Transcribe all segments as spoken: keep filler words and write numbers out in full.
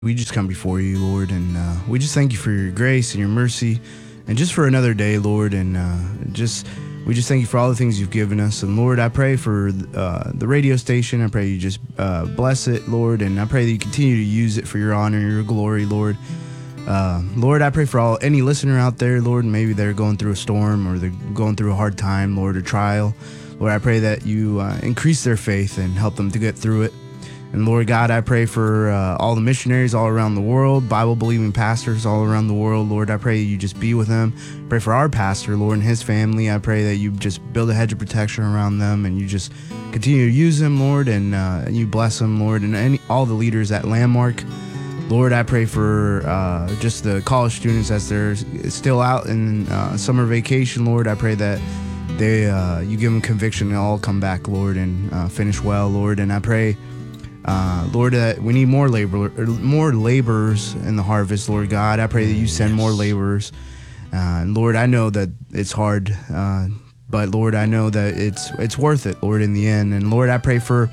We just come before you, Lord, and uh, we just thank you for your grace and your mercy, and just for another day, Lord, and uh, just we just thank you for all the things you've given us. And Lord, I pray for uh, the radio station. I pray you just uh, bless it, Lord, and I pray that you continue to use it for your honor and your glory, Lord. Uh, Lord, I pray for all any listener out there, Lord, maybe they're going through a storm or they're going through a hard time, Lord, a trial. Lord, I pray that you uh, increase their faith and help them to get through it. And Lord God, I pray for uh, all the missionaries all around the world, Bible-believing pastors all around the world. Lord, I pray you just be with them. Pray for our pastor, Lord, and his family. I pray that you just build a hedge of protection around them, and you just continue to use them, Lord, and, uh, and you bless them, Lord, and any, all the leaders at Landmark. Lord, I pray for uh, just the college students as they're still out in uh, summer vacation. Lord, I pray that they uh, you give them conviction and all come back, Lord, and uh, finish well, Lord. And I pray, uh, Lord, that we need more labor, more laborers in the harvest, Lord God. I pray that you send yes. more laborers. Uh, and Lord, I know that it's hard, uh, but Lord, I know that it's it's worth it, Lord, in the end. And Lord, I pray for.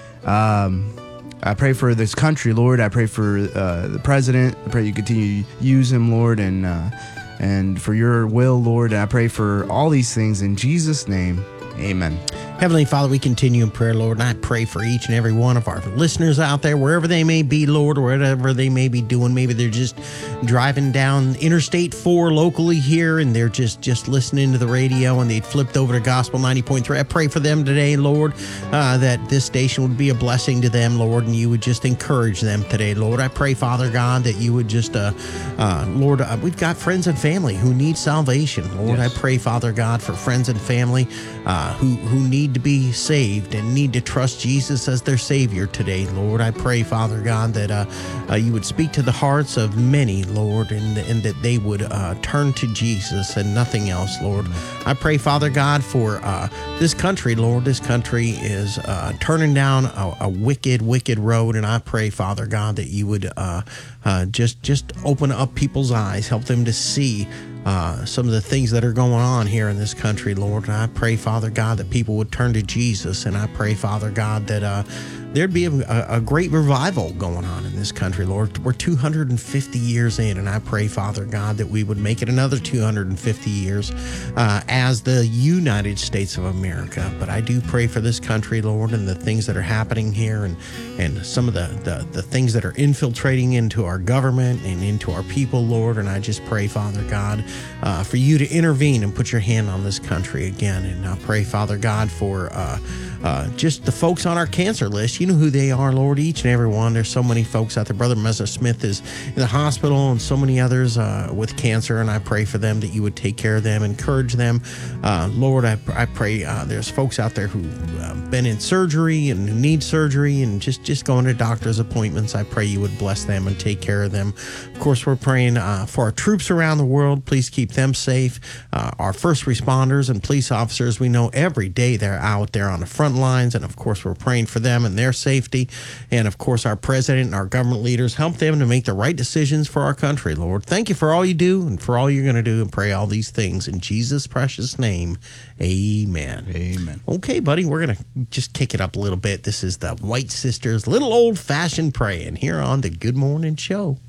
Um, I pray for this country, Lord. I pray for uh, the president. I pray you continue to use him, Lord, and uh, and for your will, Lord. And I pray for all these things in Jesus' name. Amen. Heavenly Father, we continue in prayer, Lord, and I pray for each and every one of our listeners out there, wherever they may be, Lord, or whatever they may be doing. Maybe they're just driving down Interstate four locally here, and they're just, just listening to the radio, and they flipped over to Gospel ninety point three. I pray for them today, Lord, uh, that this station would be a blessing to them, Lord, and you would just encourage them today, Lord. I pray, Father God, that you would just, uh, uh, Lord, uh, we've got friends and family who need salvation, Lord. Yes. I pray, Father God, for friends and family uh, who, who need to be saved and need to trust Jesus as their Savior today, Lord. I pray, Father God, that uh, uh, you would speak to the hearts of many, Lord, and, and that they would uh, turn to Jesus and nothing else, Lord. I pray, Father God, for uh, this country, Lord. This country is uh, turning down a, a wicked, wicked road, and I pray, Father God, that you would uh, uh, just, just open up people's eyes, help them to see Uh, some of the things that are going on here in this country, Lord. And I pray, Father God, that people would turn to Jesus. And I pray, Father God, that uh, there'd be a, a great revival going on in this country, Lord. We're two hundred fifty years in, and I pray, Father God, that we would make it another two hundred fifty years uh, as the United States of America. But I do pray for this country, Lord, and the things that are happening here, and, and some of the, the, the things that are infiltrating into our government and into our people, Lord. And I just pray, Father God, Uh, for you to intervene and put your hand on this country again. And I pray, Father God, for uh, uh, just the folks on our cancer list. You know who they are, Lord, each and every one. There's so many folks out there. Brother Meza Smith is in the hospital, and so many others uh, with cancer, and I pray for them that you would take care of them, encourage them. Uh, Lord, I, I pray uh, there's folks out there who've uh, been in surgery and need surgery and just, just going to doctor's appointments. I pray you would bless them and take care of them. Of course, we're praying uh, for our troops around the world. Please keep them safe. Uh, our first responders and police officers, we know every day they're out there on the front lines, and of course we're praying for them and their safety. And of course our president and our government leaders, help them to make the right decisions for our country, Lord. Thank you for all you do and for all you're going to do, and pray all these things in Jesus' precious name. Amen. Amen. Okay, buddy, we're going to just kick it up a little bit. This is the White Sisters, Little Old Fashioned Praying here on the Good Morning Show.